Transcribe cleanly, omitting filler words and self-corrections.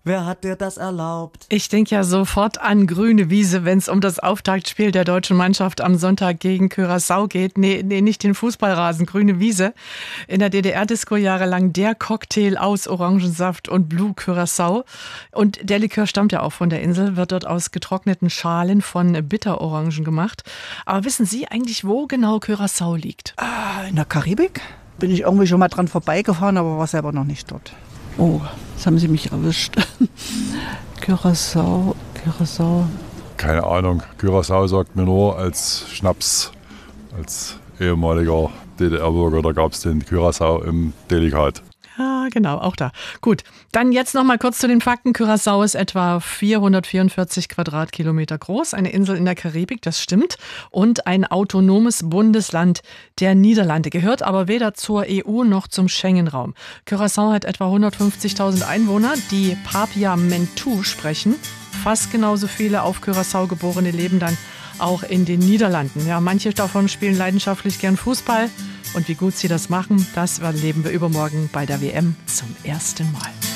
Wer hat dir das erlaubt? Ich denke ja sofort an grüne Wiese, wenn es um das Auftaktspiel der deutschen Mannschaft am Sonntag gegen Curaçao geht. Nee, nicht den Fußballrasen, grüne Wiese. In der DDR-Disco jahrelang der Cocktail aus Orangensaft und Blue Curaçao. Und der Likör stammt ja auch von der Insel, wird dort aus getrockneten Schalen von Bitterorangen gemacht. Aber wissen Sie eigentlich, wo genau Curaçao liegt? In der Karibik bin ich irgendwie schon mal dran vorbeigefahren, aber war selber noch nicht dort. Oh, jetzt haben Sie mich erwischt. Curaçao. Keine Ahnung. Curaçao sagt mir nur als Schnaps, als ehemaliger DDR-Bürger, da gab es den Curaçao im Delikat. Ja, genau, auch da. Gut, dann jetzt noch mal kurz zu den Fakten. Curaçao ist etwa 444 Quadratkilometer groß, eine Insel in der Karibik, das stimmt, und ein autonomes Bundesland der Niederlande, gehört aber weder zur EU noch zum Schengen-Raum. Curaçao hat etwa 150.000 Einwohner, die Papiamentu sprechen. Fast genauso viele auf Curaçao geborene leben dann auch in den Niederlanden. Ja, manche davon spielen leidenschaftlich gern Fußball. Und wie gut sie das machen, das erleben wir übermorgen bei der WM zum ersten Mal.